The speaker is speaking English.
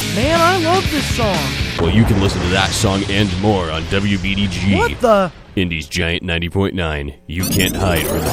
Man, I love this song. Well, you can listen to that song and more on WBDG. What the? Indy's Giant 90.9. You can't hide from the